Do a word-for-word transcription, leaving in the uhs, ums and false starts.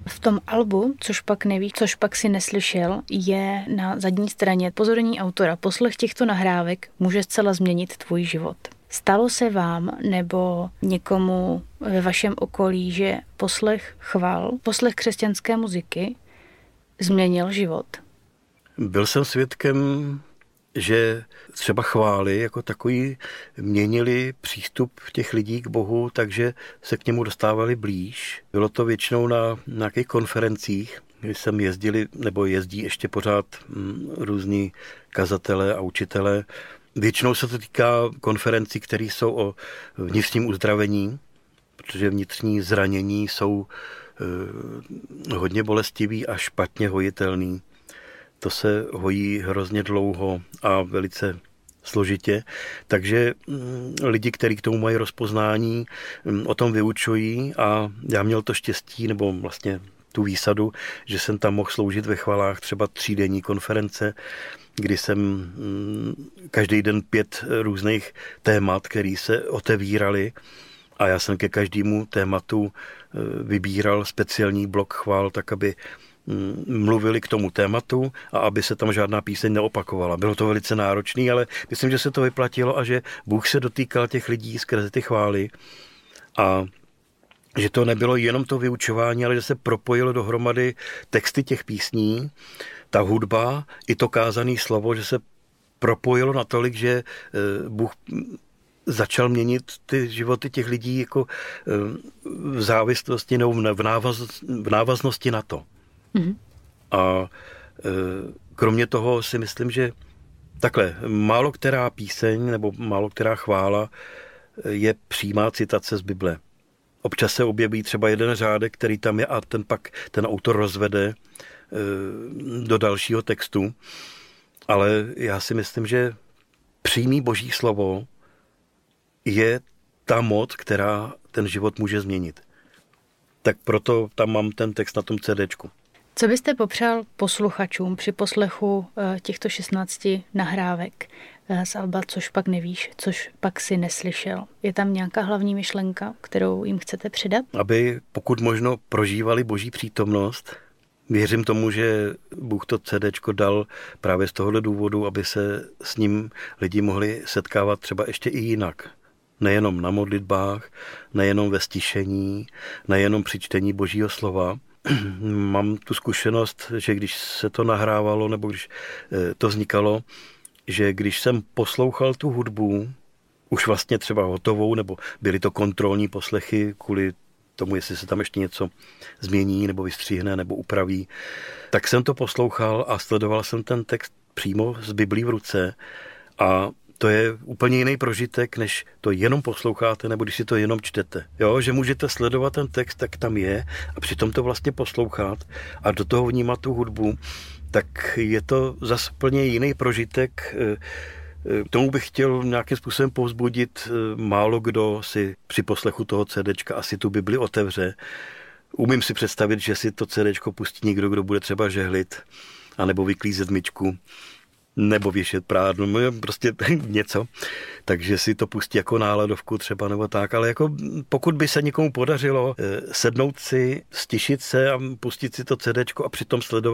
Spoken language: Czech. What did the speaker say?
V tom albu, což pak nevíš, což pak si neslyšel, je na zadní straně pozorní autora. Poslech těchto nahrávek může zcela změnit tvůj život. Stalo se vám nebo někomu ve vašem okolí, že poslech chval, poslech křesťanské muziky změnil život? Byl jsem svědkem, že třeba chvály jako takový měnili přístup těch lidí k Bohu, takže se k němu dostávali blíž. Bylo to většinou na nějakých konferencích, kdy jsem jezdili, nebo jezdí ještě pořád hm, různí kazatelé a učitelé. Většinou se to týká konferencí, které jsou o vnitřním uzdravení, protože vnitřní zranění jsou eh, hodně bolestivý a špatně hojitelný. To se hojí hrozně dlouho a velice složitě, takže mm, lidi, kteří k tomu mají rozpoznání, mm, o tom vyučují a já měl to štěstí, nebo vlastně tu výsadu, že jsem tam mohl sloužit ve chvalách třeba třídenní konference, kdy jsem mm, každý den pět různých témat, které se otevíraly a já jsem ke každému tématu vybíral speciální blok chvál, tak aby mluvili k tomu tématu a aby se tam žádná píseň neopakovala. Bylo to velice náročné, ale myslím, že se to vyplatilo a že Bůh se dotýkal těch lidí skrze ty chvály a že to nebylo jenom to vyučování, ale že se propojilo dohromady texty těch písní, ta hudba i to kázané slovo, že se propojilo natolik, že Bůh začal měnit ty životy těch lidí jako v závislosti nebo v, návaz, v návaznosti na to. Mm-hmm. A e, kromě toho si myslím, že takhle, málo která píseň nebo málo která chvála je přímá citace z Bible. Občas se objeví třeba jeden řádek, který tam je a ten pak ten autor rozvede e, do dalšího textu. Ale já si myslím, že přímý Boží slovo je ta moc, která ten život může změnit. Tak proto tam mám ten text na tom CDčku. Co byste popřál posluchačům při poslechu těchto šestnácti nahrávek z alba Což pak nevíš, což pak si neslyšel? Je tam nějaká hlavní myšlenka, kterou jim chcete předat? Aby pokud možno prožívali Boží přítomnost. Věřím tomu, že Bůh to CDčko dal právě z tohohle důvodu, aby se s ním lidi mohli setkávat třeba ještě i jinak. Nejenom na modlitbách, nejenom ve stišení, nejenom při čtení Božího slova. Mám tu zkušenost, že když se to nahrávalo, nebo když to vznikalo, že když jsem poslouchal tu hudbu, už vlastně třeba hotovou, nebo byly to kontrolní poslechy kvůli tomu, jestli se tam ještě něco změní, nebo vystříhne, nebo upraví, tak jsem to poslouchal a sledoval jsem ten text přímo z Biblí v ruce a to je úplně jiný prožitek, než to jenom posloucháte, nebo když si to jenom čtete. Jo, že můžete sledovat ten text, tak tam je a přitom to vlastně poslouchat a do toho vnímat tu hudbu, tak je to zase úplně jiný prožitek. K tomu bych chtěl nějakým způsobem povzbudit. Málo kdo si při poslechu toho CDčka asi tu Bibli otevře. Umím si představit, že si to CDčko pustí někdo, kdo bude třeba žehlit, anebo vyklízet myčku, nebo věšet prádlo, prostě něco. Takže si to pustí jako náladovku třeba nebo tak, ale jako pokud by se někomu podařilo sednout si, stišit se a pustit si to CDčko a přitom sledovat